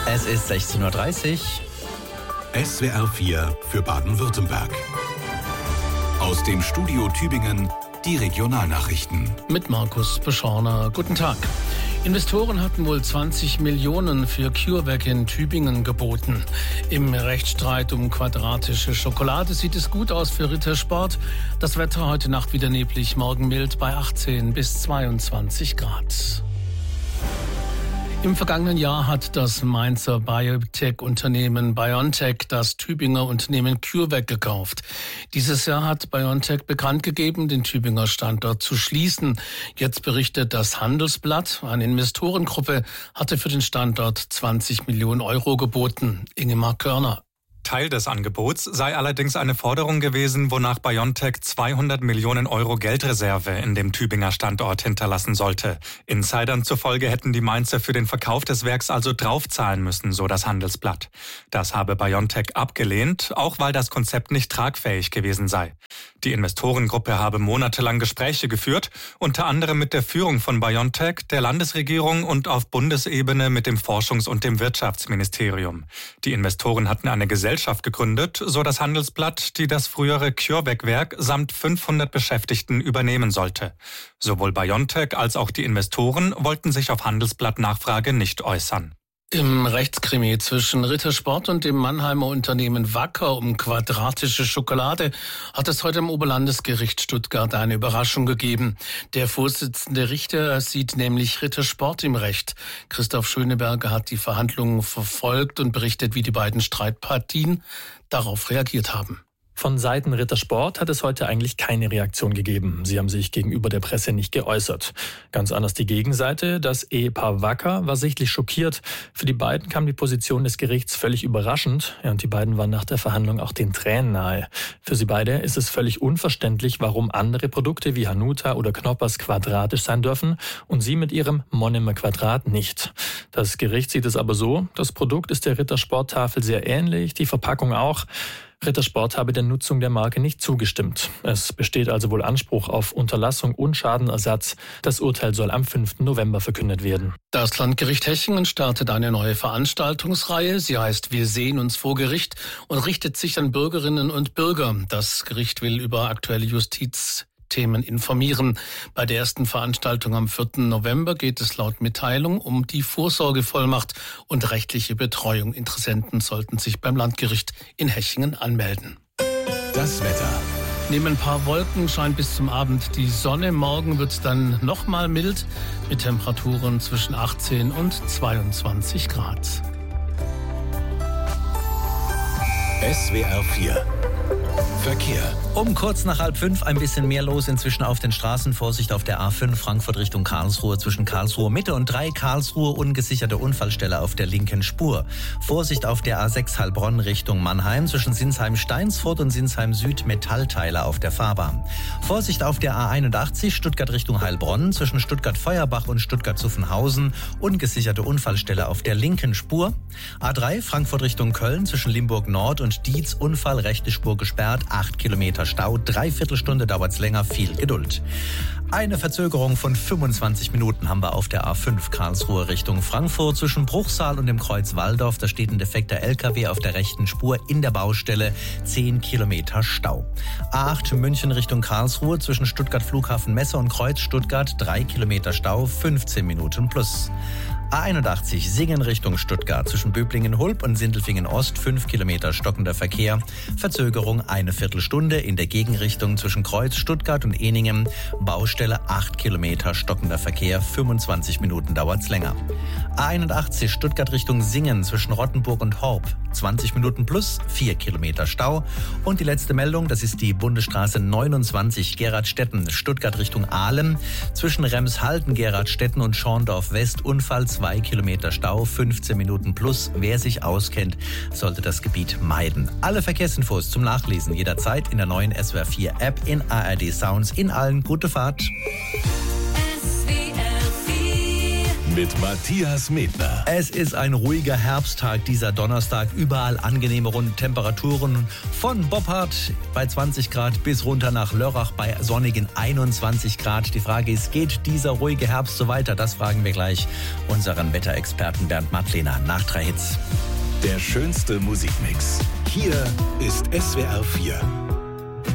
Es ist 16:30 Uhr. SWR 4 für Baden-Württemberg. Aus dem Studio Tübingen die Regionalnachrichten. Mit Markus Beschorner. Guten Tag. Investoren hatten wohl 20 Millionen für CureVac in Tübingen geboten. Im Rechtsstreit um quadratische Schokolade sieht es gut aus für Rittersport. Das Wetter heute Nacht wieder neblig, morgen mild bei 18 bis 22 Grad. Im vergangenen Jahr hat das Mainzer Biotech-Unternehmen BioNTech das Tübinger Unternehmen CureVac gekauft. Dieses Jahr hat BioNTech bekannt gegeben, den Tübinger Standort zu schließen. Jetzt berichtet das Handelsblatt, eine Investorengruppe hatte für den Standort 20 Millionen Euro geboten. Ingemar Körner. Teil des Angebots sei allerdings eine Forderung gewesen, wonach BioNTech 200 Millionen Euro Geldreserve in dem Tübinger Standort hinterlassen sollte. Insidern zufolge hätten die Mainzer für den Verkauf des Werks also draufzahlen müssen, so das Handelsblatt. Das habe BioNTech abgelehnt, auch weil das Konzept nicht tragfähig gewesen sei. Die Investorengruppe habe monatelang Gespräche geführt, unter anderem mit der Führung von BioNTech, der Landesregierung und auf Bundesebene mit dem Forschungs- und dem Wirtschaftsministerium. Die Investoren hatten eine Gesellschaft gegründet, so das Handelsblatt, die das frühere CureVac-Werk samt 500 Beschäftigten übernehmen sollte. Sowohl BioNTech als auch die Investoren wollten sich auf Handelsblatt-Nachfrage nicht äußern. Im Rechtskrimi zwischen Rittersport und dem Mannheimer Unternehmen Wacker um quadratische Schokolade hat es heute im Oberlandesgericht Stuttgart eine Überraschung gegeben. Der Vorsitzende Richter sieht nämlich Rittersport im Recht. Christoph Schöneberger hat die Verhandlungen verfolgt und berichtet, wie die beiden Streitpartien darauf reagiert haben. Von Seiten Rittersport hat es heute eigentlich keine Reaktion gegeben. Sie haben sich gegenüber der Presse nicht geäußert. Ganz anders die Gegenseite. Das Ehepaar Wacker war sichtlich schockiert. Für die beiden kam die Position des Gerichts völlig überraschend. Ja, und die beiden waren nach der Verhandlung auch den Tränen nahe. Für sie beide ist es völlig unverständlich, warum andere Produkte wie Hanuta oder Knoppers quadratisch sein dürfen und sie mit ihrem Monomer Quadrat nicht. Das Gericht sieht es aber so. Das Produkt ist der Rittersport-Tafel sehr ähnlich, die Verpackung auch. Rittersport habe der Nutzung der Marke nicht zugestimmt. Es besteht also wohl Anspruch auf Unterlassung und Schadenersatz. Das Urteil soll am 5. November verkündet werden. Das Landgericht Hechingen startet eine neue Veranstaltungsreihe. Sie heißt Wir sehen uns vor Gericht und richtet sich an Bürgerinnen und Bürger. Das Gericht will über aktuelle Justizthemen informieren. Bei der ersten Veranstaltung am 4. November geht es laut Mitteilung um die Vorsorgevollmacht und rechtliche Betreuung. Interessenten sollten sich beim Landgericht in Hechingen anmelden. Das Wetter. Neben ein paar Wolken scheint bis zum Abend die Sonne. Morgen wird es dann nochmal mild mit Temperaturen zwischen 18 und 22 Grad. SWR 4 Verkehr. Um kurz nach 4:30 ein bisschen mehr los inzwischen auf den Straßen. Vorsicht auf der A5 Frankfurt Richtung Karlsruhe zwischen Karlsruhe Mitte und 3 Karlsruhe ungesicherte Unfallstelle auf der linken Spur. Vorsicht auf der A6 Heilbronn Richtung Mannheim zwischen Sinsheim-Steinsfurt und Sinsheim-Süd Metallteile auf der Fahrbahn. Vorsicht auf der A81 Stuttgart Richtung Heilbronn zwischen Stuttgart-Feuerbach und Stuttgart-Zuffenhausen ungesicherte Unfallstelle auf der linken Spur. A3 Frankfurt Richtung Köln zwischen Limburg Nord und Dietz Unfall rechte Spur gesperrt, 8 Kilometer Stau, 3/4 Stunde dauert's länger, viel Geduld. Eine Verzögerung von 25 Minuten haben wir auf der A5 Karlsruhe Richtung Frankfurt zwischen Bruchsal und dem Kreuz Walldorf. Da steht ein defekter LKW auf der rechten Spur in der Baustelle, 10 Kilometer Stau. A8 München Richtung Karlsruhe zwischen Stuttgart Flughafen Messe und Kreuz Stuttgart, 3 Kilometer Stau, 15 Minuten plus. A81 Singen Richtung Stuttgart zwischen Böblingen-Hulb und Sindelfingen-Ost 5 Kilometer stockender Verkehr. Verzögerung 1/4 Stunde in der Gegenrichtung zwischen Kreuz, Stuttgart und Ehningen. Baustelle 8 Kilometer stockender Verkehr, 25 Minuten dauert's länger. A81 Stuttgart Richtung Singen zwischen Rottenburg und Horb 20 Minuten plus 4 Kilometer Stau. Und die letzte Meldung, das ist die Bundesstraße 29 Geradstetten Stuttgart Richtung Aalen zwischen Remshalden, Geradstetten und Schorndorf West Unfall 2 Kilometer Stau, 15 Minuten plus. Wer sich auskennt, sollte das Gebiet meiden. Alle Verkehrsinfos zum Nachlesen jederzeit in der neuen SWR 4 App, in ARD Sounds, in allen. Gute Fahrt. mit Matthias Medner. Es ist ein ruhiger Herbsttag, dieser Donnerstag. Überall angenehme runde Temperaturen. Von Boppard bei 20 Grad bis runter nach Lörrach bei sonnigen 21 Grad. Die Frage ist, geht dieser ruhige Herbst so weiter? Das fragen wir gleich unseren Wetterexperten Bernd Madlener nach 3 Hits. Der schönste Musikmix. Hier ist SWR 4.